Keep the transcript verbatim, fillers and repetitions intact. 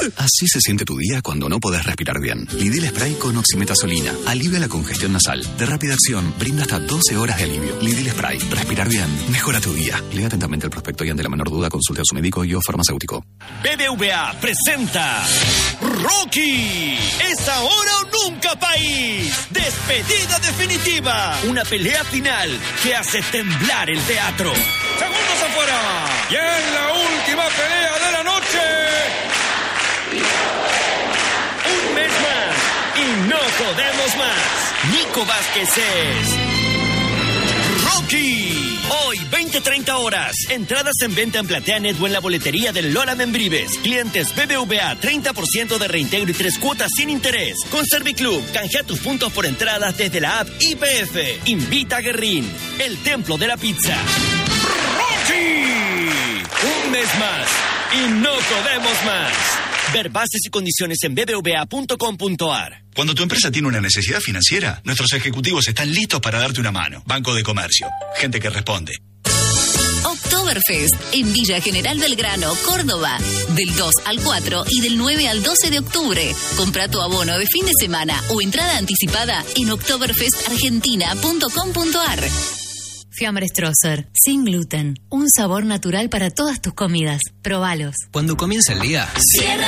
Así se siente tu día cuando no podés respirar bien. Lidil Spray con oximetazolina. Alivia la congestión nasal. De rápida acción, brinda hasta doce horas de alivio. Lidil Spray. Respirar bien. Mejora tu día. Lea atentamente el prospecto y ante la menor duda consulte a su médico y o farmacéutico. B B V A presenta Rocky. Es ahora o nunca, país. Despedida definitiva. Una pelea final que hace temblar el teatro. Segundos afuera. Y en la última pelea de la noche. Un mes más y no podemos más. Nico Vázquez es Rocky. Hoy, veinte treinta horas. Entradas en venta en PlateaNet o en la boletería del Lola Membrives. Clientes B B V A, treinta por ciento de reintegro y tres cuotas sin interés. Con Serviclub, canjea tus puntos por entradas desde la app I P F. Invita a Guerrín, el templo de la pizza. ¡Rocky! Un mes más y no podemos más. Ver bases y condiciones en b b v a punto com punto a r. Cuando tu empresa tiene una necesidad financiera, nuestros ejecutivos están listos para darte una mano. Banco de Comercio. Gente que responde. Oktoberfest en Villa General Belgrano, Córdoba. Del dos al cuatro y del nueve al doce de octubre. Compra tu abono de fin de semana o entrada anticipada en oktoberfest argentina punto com punto a r. Fiambrestrosser, sin gluten. Un sabor natural para todas tus comidas. Probalos. Cuando comienza el día, Cierra